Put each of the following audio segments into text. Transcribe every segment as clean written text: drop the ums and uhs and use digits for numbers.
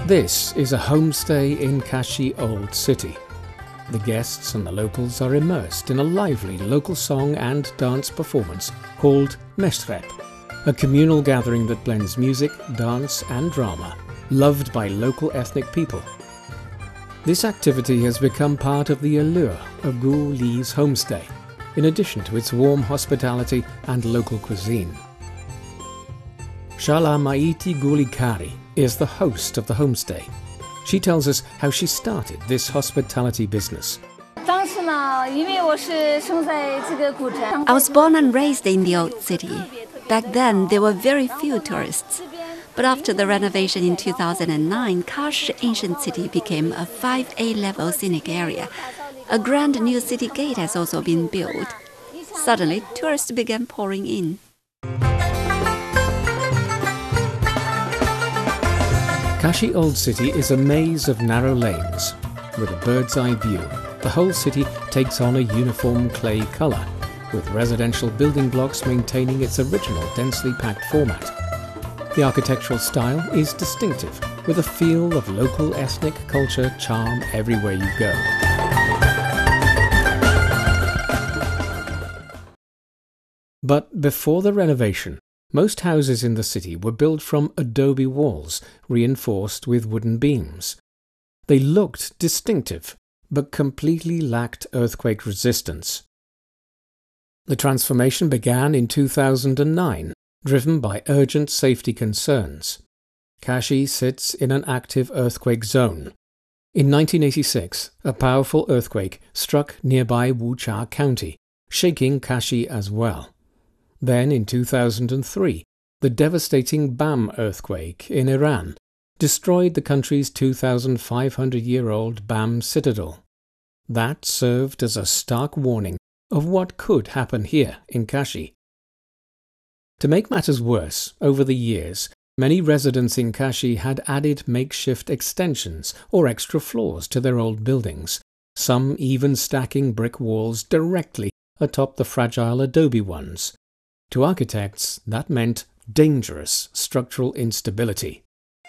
This is a homestay in Kashi Old City. The guests and the locals are immersed in a lively local song and dance performance called Meshrep, a communal gathering that blends music, dance and drama, loved by local ethnic people. This activity has become part of the allure of Gu Li's homestay, in addition to its warm hospitality and local cuisine. Shala Maiti Gulikari is the host of the homestay. She tells us how she started this hospitality business. I was born and raised in the old city. Back then, there were very few tourists. But after the renovation in 2009, Kashi Ancient City became a 5A level scenic area. A grand new city gate has also been built. Suddenly, tourists began pouring in. Kashi Old City is a maze of narrow lanes. With a bird's eye view, the whole city takes on a uniform clay colour, with residential building blocks maintaining its original densely packed format. The architectural style is distinctive, with a feel of local ethnic culture charm everywhere you go. But before the renovation, most houses in the city were built from adobe walls, reinforced with wooden beams. They looked distinctive, but completely lacked earthquake resistance. The transformation began in 2009, driven by urgent safety concerns. Kashi sits in an active earthquake zone. In 1986, a powerful earthquake struck nearby Wuxia County, shaking Kashi as well. Then in 2003, the devastating Bam earthquake in Iran destroyed the country's 2,500-year-old Bam citadel. That served as a stark warning of what could happen here in Kashi. To make matters worse, over the years, many residents in Kashi had added makeshift extensions or extra floors to their old buildings, some even stacking brick walls directly atop the fragile adobe ones. To architects, that meant dangerous structural instability.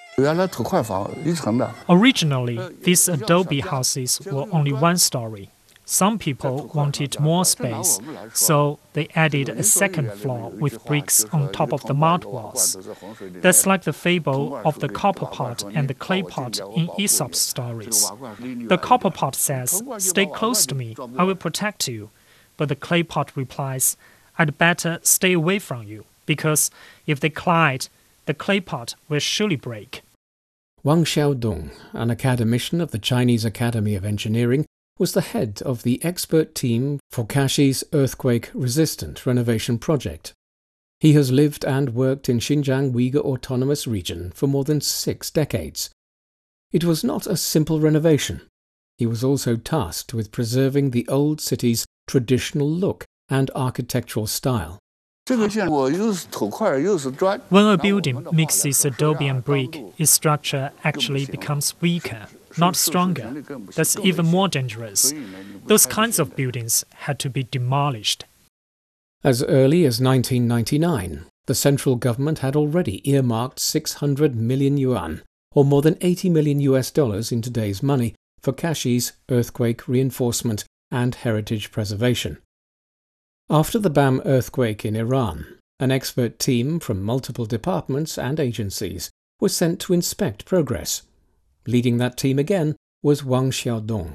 Originally, these adobe houses were only one story. Some people wanted more space, so they added a second floor with bricks on top of the mud walls. That's like the fable of the copper pot and the clay pot in Aesop's stories. The copper pot says, "Stay close to me, I will protect you." But the clay pot replies, "I'd better stay away from you, because if they collide, the clay pot will surely break." Wang Xiaodong, an academician of the Chinese Academy of Engineering, was the head of the expert team for Kashi's earthquake-resistant renovation project. He has lived and worked in Xinjiang Uyghur Autonomous Region for more than 6 decades. It was not a simple renovation. He was also tasked with preserving the old city's traditional look and architectural style. When a building mixes adobe and brick, its structure actually becomes weaker, not stronger. That's even more dangerous. Those kinds of buildings had to be demolished. As early as 1999, the central government had already earmarked 600 million yuan, or more than $80 million in today's money, for Kashi's earthquake reinforcement and heritage preservation. After the Bam earthquake in Iran, an expert team from multiple departments and agencies was sent to inspect progress. Leading that team again was Wang Xiaodong.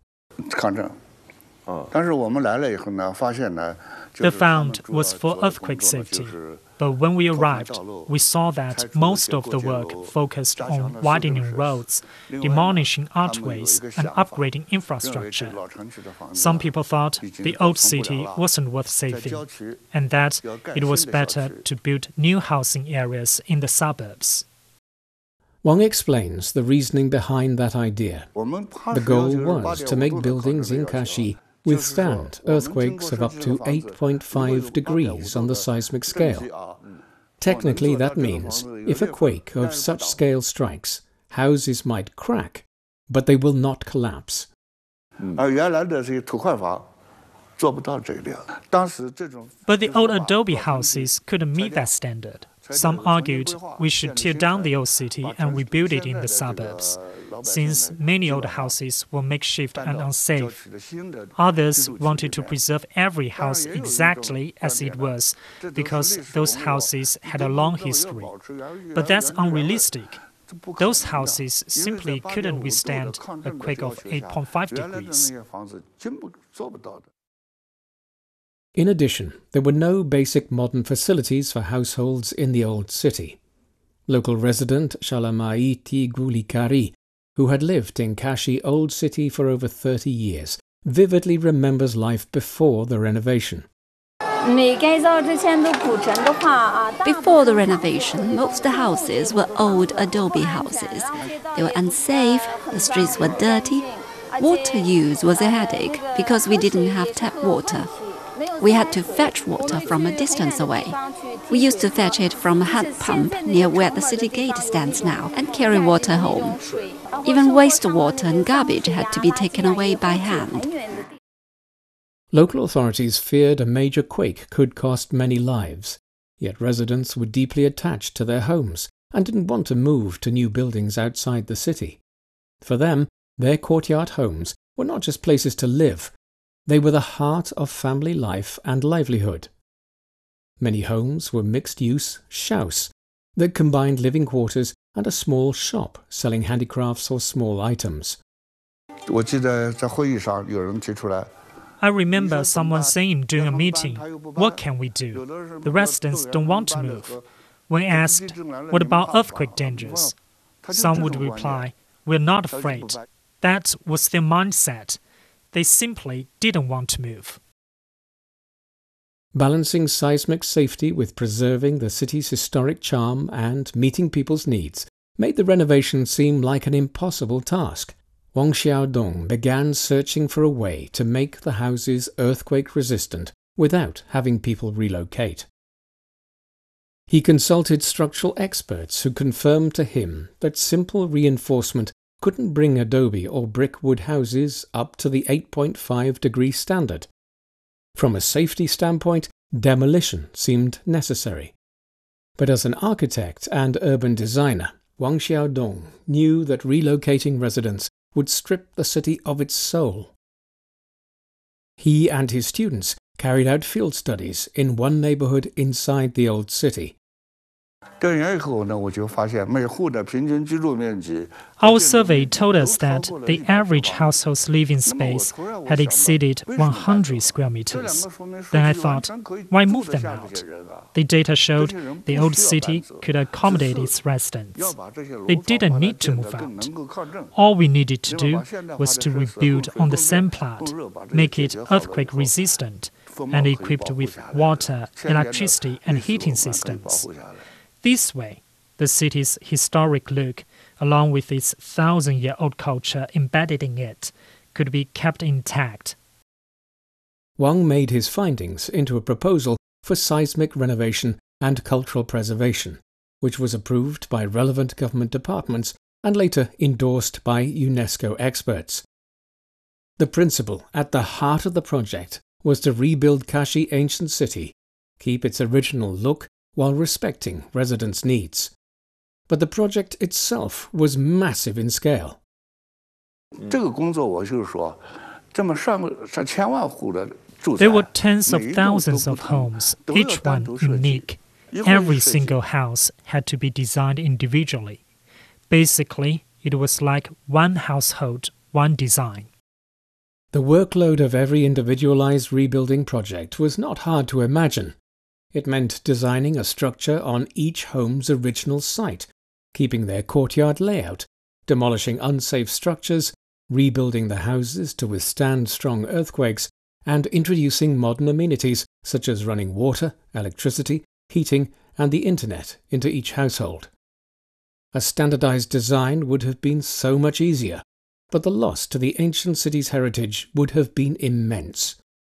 The fund was for earthquake safety, but when we arrived, we saw that most of the work focused on widening roads, demolishing archways, and upgrading infrastructure. Some people thought the old city wasn't worth saving, and that it was better to build new housing areas in the suburbs. Wang explains the reasoning behind that idea. The goal was to make buildings in Kashi withstand earthquakes of up to 8.5 degrees on the seismic scale. Technically, that means if a quake of such scale strikes, houses might crack, but they will not collapse. But the old adobe houses couldn't meet that standard. Some argued we should tear down the old city and rebuild it in the suburbs, since many old houses were makeshift and unsafe. Others wanted to preserve every house exactly as it was, because those houses had a long history. But that's unrealistic. Those houses simply couldn't withstand a quake of 8.5 degrees. In addition, there were no basic modern facilities for households in the old city. Local resident Shalamaiti Gulikari, who had lived in Kashi Old City for over 30 years, vividly remembers life before the renovation. Before the renovation, most houses were old adobe houses. They were unsafe, the streets were dirty. Water use was a headache because we didn't have tap water. We had to fetch water from a distance away. We used to fetch it from a hand pump near where the city gate stands now and carry water home. Even wastewater and garbage had to be taken away by hand. Local authorities feared a major quake could cost many lives, yet residents were deeply attached to their homes and didn't want to move to new buildings outside the city. For them, their courtyard homes were not just places to live, they were the heart of family life and livelihood. Many homes were mixed-use shaus that combined living quarters and a small shop selling handicrafts or small items. I remember someone saying during a meeting, "What can we do? The residents don't want to move." When asked, "What about earthquake dangers?" some would reply, "We're not afraid." That was their mindset. They simply didn't want to move. Balancing seismic safety with preserving the city's historic charm and meeting people's needs made the renovation seem like an impossible task. Wang Xiaodong began searching for a way to make the houses earthquake-resistant without having people relocate. He consulted structural experts who confirmed to him that simple reinforcement couldn't bring adobe or brick wood houses up to the 8.5-degree standard. From a safety standpoint, demolition seemed necessary. But as an architect and urban designer, Wang Xiaodong knew that relocating residents would strip the city of its soul. He and his students carried out field studies in one neighborhood inside the old city. Our survey told us that the average household's living space had exceeded 100 square meters. Then I thought, why move them out? The data showed the old city could accommodate its residents. They didn't need to move out. All we needed to do was to rebuild on the same plot, make it earthquake resistant, and equipped with water, electricity, and heating systems. This way, the city's historic look, along with its 1,000-year-old culture embedded in it, could be kept intact. Wang made his findings into a proposal for seismic renovation and cultural preservation, which was approved by relevant government departments and later endorsed by UNESCO experts. The principle at the heart of the project was to rebuild Kashi ancient city, keep its original look while respecting residents' needs. But the project itself was massive in scale. There were tens of thousands of homes, each one unique. Every single house had to be designed individually. Basically, it was like one household, one design. The workload of every individualized rebuilding project was not hard to imagine. It meant designing a structure on each home's original site, keeping their courtyard layout, demolishing unsafe structures, rebuilding the houses to withstand strong earthquakes, and introducing modern amenities such as running water, electricity, heating, and the internet into each household. A standardized design would have been so much easier, but the loss to the ancient city's heritage would have been immense.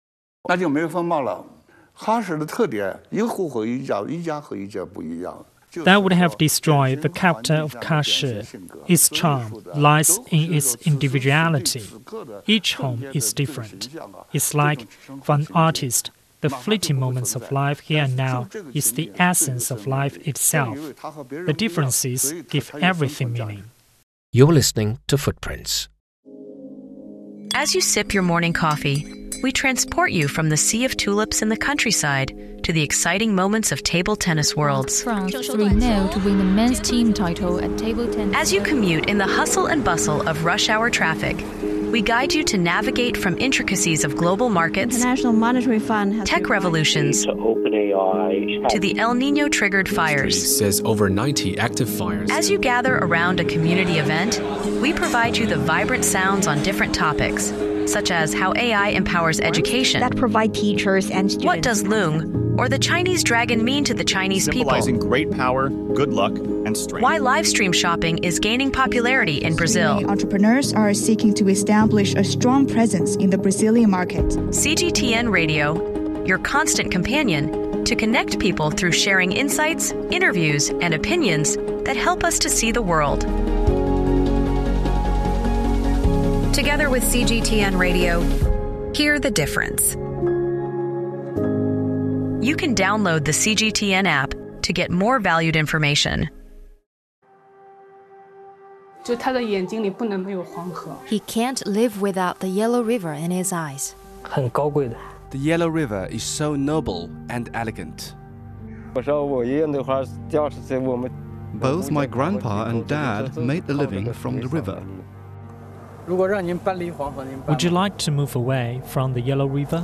That would have destroyed the character of Kashi. Its charm lies in its individuality. Each home is different. It's like, for an artist, The fleeting moments of life here and now is the essence of life itself. The differences give everything meaning. You're listening to Footprints. As you sip your morning coffee, we transport you from the sea of tulips in the countryside to the exciting moments of table tennis worlds. France 3-0 to win the men's team title at table tennis. As you commute in the hustle and bustle of rush hour traffic, we guide you to navigate from intricacies of global markets, International Monetary Fund has tech revolutions, to the El Nino-triggered fires. Says over 90 active fires. As you gather around a community event, we provide you the vibrant sounds on different topics, such as how AI empowers education, that provide teachers and students. what does Loong or the Chinese dragon mean to the Chinese people, symbolizing great power, good luck, and strength. why live stream shopping is gaining popularity in Brazil. Entrepreneurs are seeking to establish a strong presence in the Brazilian market. CGTN Radio, your constant companion to connect people through sharing insights, interviews, and opinions that help us to see the world. Together with CGTN Radio, hear the difference. You can download the CGTN app to get more valued information. He can't live without the Yellow River in his eyes. The Yellow River is so noble and elegant. Both my grandpa and dad made a living from the river. Would you like to move away from the Yellow River?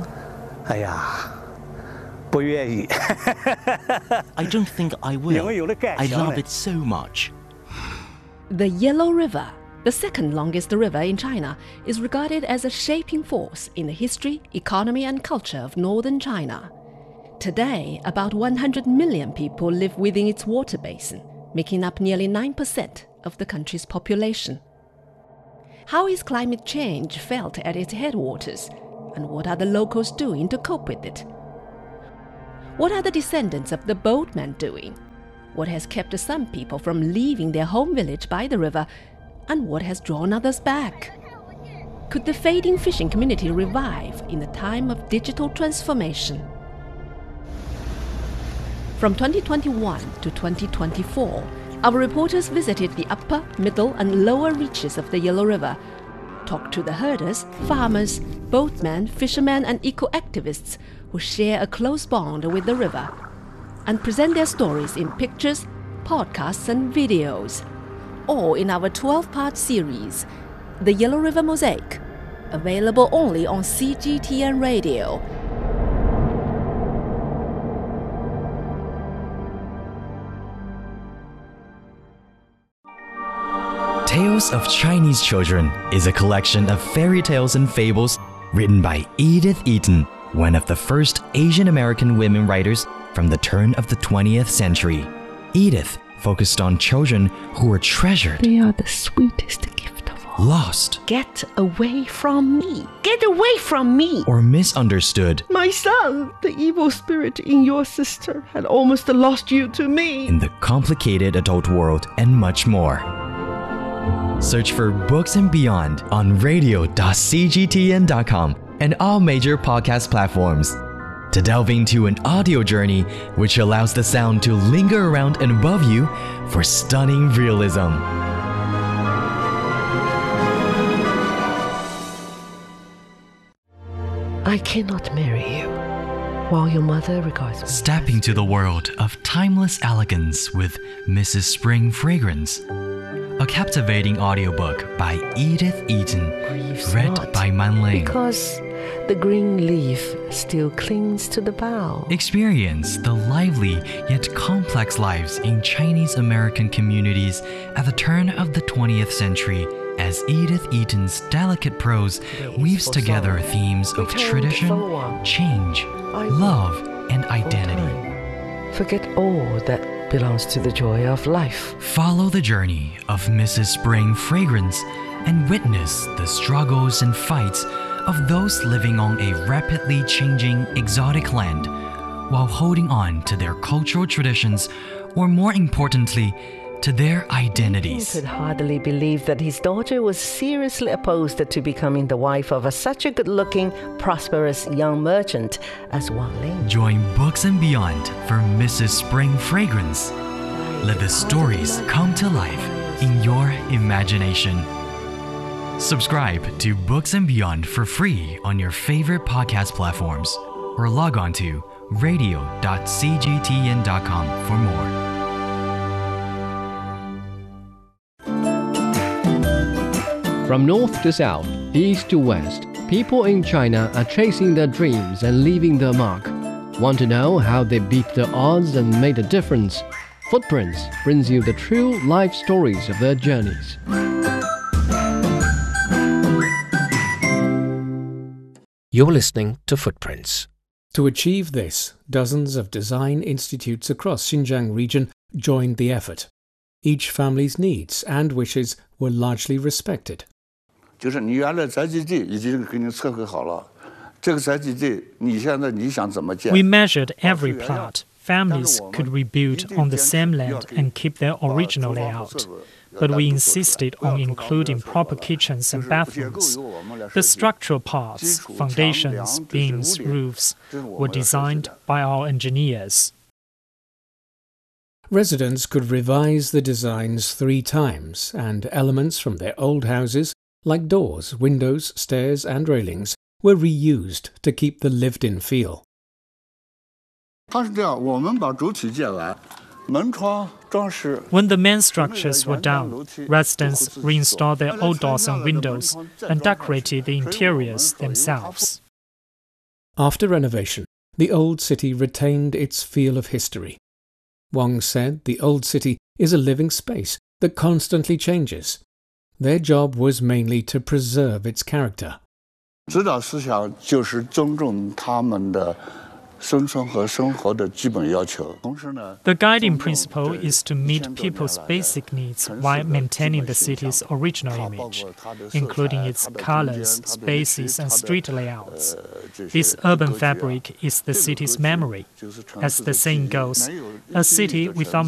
I don't think I will. I love it so much. The Yellow River, the second longest river in China, is regarded as a shaping force in the history, economy, and culture of northern China. Today, about 100 million people live within its water basin, making up nearly 9% of the country's population. How is climate change felt at its headwaters, and what are the locals doing to cope with it? What are the descendants of the boatmen doing? What has kept some people from leaving their home village by the river, and what has drawn others back? Could the fading fishing community revive in the time of digital transformation? From 2021 to 2024, our reporters visited the upper, middle, and lower reaches of the Yellow River, talked to the herders, farmers, boatmen, fishermen, and eco-activists who share a close bond with the river, and present their stories in pictures, podcasts, and videos, all in our 12-part series, The Yellow River Mosaic, available only on CGTN Radio. Tales of Chinese Children is a collection of fairy tales and fables written by Edith Eaton, one of the first Asian American women writers from the turn of the 20th century. Edith focused on children who were treasured. They are the sweetest gift of all. Lost. Get away from me! Get away from me! Or misunderstood. My son, the evil spirit in your sister had almost lost you to me. In the complicated adult world and much more. Search for Books and Beyond on radio.cgtn.com and all major podcast platforms to delve into an audio journey which allows the sound to linger around and above you for stunning realism. I cannot marry you while your mother regards me. Step into the world of timeless elegance with Mrs. Spring Fragrance, a captivating audiobook by Edith Eaton, read by Man Ling. Because the green leaf still clings to the bough. Experience the lively yet complex lives in Chinese American communities at the turn of the 20th century as Edith Eaton's delicate prose weaves together themes of tradition, change, love, and identity. Forget all that belongs to the joy of life. Follow the journey of Mrs. Spring Fragrance and witness the struggles and fights of those living on a rapidly changing exotic land while holding on to their cultural traditions, or more importantly, to their He identities. could hardly believe that his daughter was seriously opposed to becoming the wife of such a good-looking, prosperous young merchant as Wang Ling. Join Books and Beyond for Mrs. Spring Fragrance. Let the stories come to life in your imagination. Subscribe to Books and Beyond for free on your favorite podcast platforms or log on to radio.cgtn.com for more. From north to south, east to west, people in China are chasing their dreams and leaving their mark. Want to know how they beat the odds and made a difference? Footprints brings you the true life stories of their journeys. You're listening to Footprints. To achieve this, dozens of design institutes across Xinjiang region joined the effort. Each family's needs and wishes were largely respected. We measured every plot. Families could rebuild on the same land and keep their original layout. But we insisted on including proper kitchens and bathrooms. The structural parts, foundations, beams, roofs, were designed by our engineers. Residents could revise the designs 3 times, and elements from their old houses, like doors, windows, stairs and railings, were reused to keep the lived-in feel. When the main structures were done, residents reinstalled their old doors and windows and decorated the interiors themselves. After renovation, the old city retained its feel of history. Wang said the old city is a living space that constantly changes. Their job was mainly to preserve its character. The guiding principle is to meet people's basic needs while maintaining the city's original image, including its colors, spaces, and street layouts. This urban fabric is the city's memory. As the saying goes, a city without